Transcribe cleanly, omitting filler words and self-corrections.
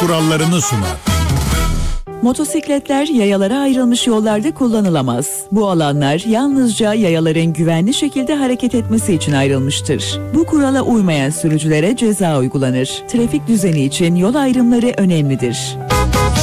kurallarını sunar. Motosikletler yayalara ayrılmış yollarda kullanılamaz. Bu alanlar yalnızca yayaların güvenli şekilde hareket etmesi için ayrılmıştır. Bu kurala uymayan sürücülere ceza uygulanır. Trafik düzeni için yol ayrımları önemlidir.